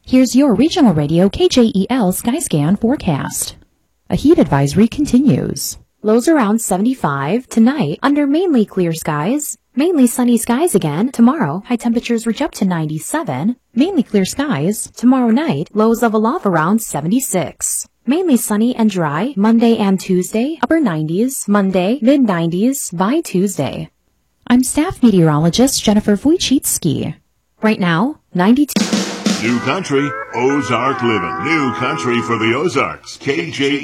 Here's your regional radio KJEL Skyscan forecast. A heat advisory continues. Lows around 75 tonight under mainly clear skies. Mainly sunny skies again tomorrow. High temperatures reach up to 97. Mainly clear skies tomorrow night. Lows level off around 76. Mainly sunny and dry Monday and Tuesday. Upper 90s. Monday, mid 90s by Tuesday. I'm staff meteorologist Jennifer Wojcicki. Right now, 92. New country, Ozark living. New country for the Ozarks. KJ